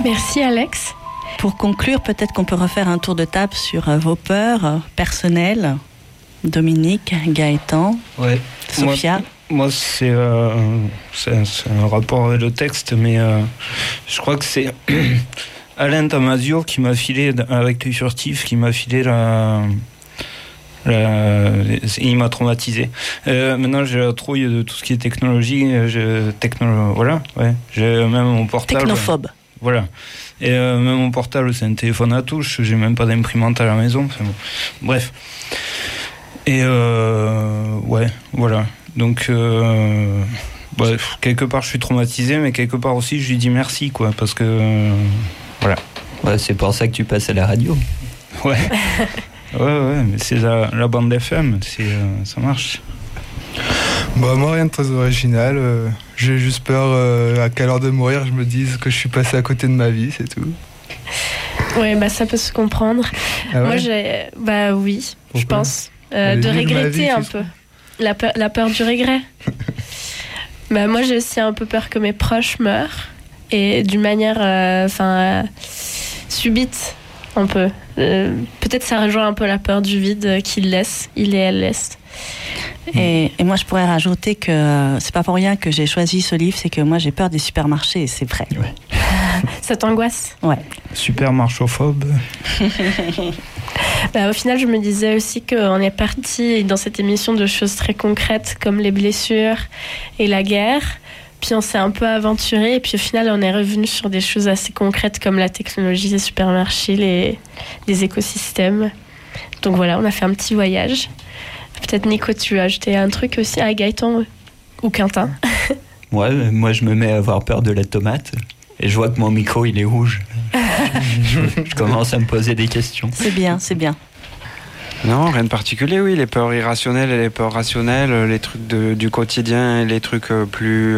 Merci Alex. Pour conclure, peut-être qu'on peut refaire un tour de table sur vos peurs personnelles. Dominique, Gaëtan, ouais. Sophia. Moi c'est un rapport avec le texte, mais je crois que c'est Alain Damasio qui m'a filé, avec L'œil furtif, qui m'a filé il m'a traumatisé. Maintenant j'ai la trouille de tout ce qui est technologie. Voilà, ouais. J'ai même mon portable. Technophobe. Voilà. Et même mon portable, c'est un téléphone à touche. J'ai même pas d'imprimante à la maison. Enfin, bon. Bref. Et ouais, voilà. Donc, quelque part, je suis traumatisé, mais quelque part aussi, je lui dis merci, quoi, parce que voilà. Ouais, c'est pour ça que tu passes à la radio. Ouais. Ouais, mais c'est la bande FM, ça marche. Bah, moi, rien de très original. J'ai juste peur à quelle heure de mourir, je me dise que je suis passé à côté de ma vie, c'est tout. Ouais, bah ça peut se comprendre. Ah ouais. Moi, oui, pourquoi je pense. De regretter un peu. La peur du regret. Bah, moi, j'ai aussi un peu peur que mes proches meurent. Et d'une manière subite, un peu. Peut-être ça rejoint un peu la peur du vide qu'il laisse, il et elle laissent. Et moi, je pourrais rajouter que c'est pas pour rien que j'ai choisi ce livre, c'est que moi, j'ai peur des supermarchés, et c'est vrai. Ouais. Ça t'angoisse ? Ouais. Supermarchophobe. Au final, je me disais aussi qu'on est parti dans cette émission de choses très concrètes comme les blessures et la guerre. Puis on s'est un peu aventuré et puis au final, on est revenu sur des choses assez concrètes comme la technologie, les supermarchés, les écosystèmes. Donc voilà, on a fait un petit voyage. Peut-être Nico, tu veux ajouter un truc aussi à Gaëtan ou Quentin? Ouais, moi je me mets à avoir peur de la tomate et je vois que mon micro il est rouge. Je commence à me poser des questions. C'est bien. Non, rien de particulier, oui. Les peurs irrationnelles et les peurs rationnelles, les trucs du quotidien et les trucs plus...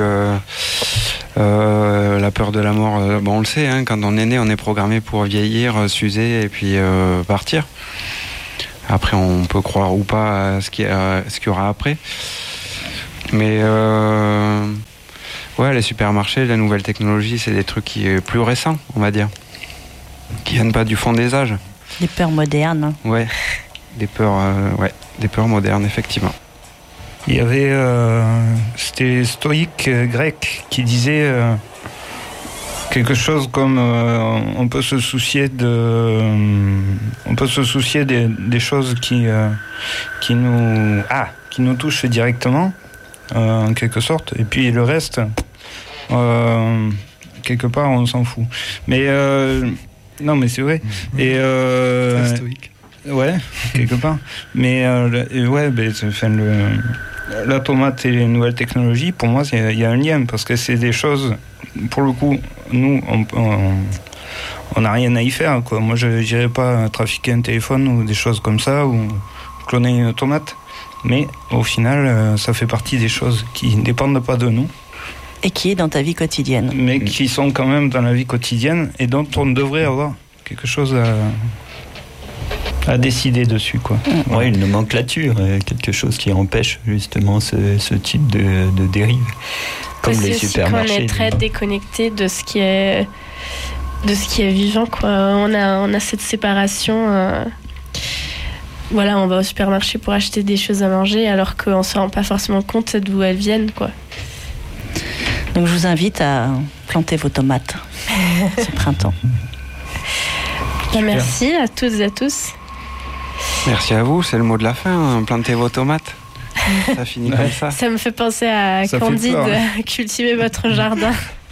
la peur de la mort, on le sait, hein, quand on est né, on est programmé pour vieillir, s'user et puis partir. Après, on peut croire ou pas à ce qu'il y aura après. Mais ouais, les supermarchés, la nouvelle technologie, c'est des trucs qui sont plus récents, on va dire. Qui viennent pas du fond des âges. Des peurs modernes. Ouais, des peurs modernes, effectivement. Il y avait, c'était stoïque grec qui disait quelque chose comme on peut se soucier des choses qui nous touchent directement, en quelque sorte, et puis le reste, quelque part, on s'en fout. Mais non, mais c'est vrai. Et très stoïque. Ouais, quelque part. Mais la tomate et les nouvelles technologies, pour moi, il y a un lien, parce que c'est des choses, pour le coup, nous, on n'a rien à y faire, quoi. Moi, je n'irais pas trafiquer un téléphone ou des choses comme ça, ou cloner une tomate. Mais au final, ça fait partie des choses qui ne dépendent pas de nous. Et qui est dans ta vie quotidienne. Mais qui sont quand même dans la vie quotidienne et dont on devrait avoir quelque chose à décider dessus, quoi. Ouais, il nous manque là-dessus, quelque chose qui empêche justement ce type de dérive. Comme les supermarchés. C'est aussi qu'on est très déconnecté de ce qui est vivant, quoi. On a cette séparation. Voilà, on va au supermarché pour acheter des choses à manger alors qu'on ne se rend pas forcément compte d'où elles viennent, quoi. Donc je vous invite à planter vos tomates ce printemps. Merci à toutes et à tous. Merci à vous, c'est le mot de la fin, hein. Plantez vos tomates. Ça finit comme ça. Ça me fait penser à ça Candide, cultivez votre jardin.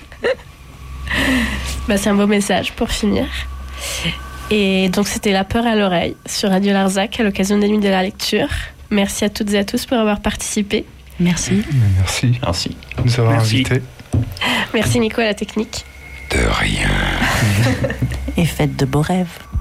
C'est un beau message pour finir. Et donc c'était La Peur à l'oreille sur Radio Larzac à l'occasion des Nuits de la Lecture. Merci à toutes et à tous pour avoir participé. Merci. Merci de nous avoir invités. Merci Nico à la technique. De rien. Et faites de beaux rêves.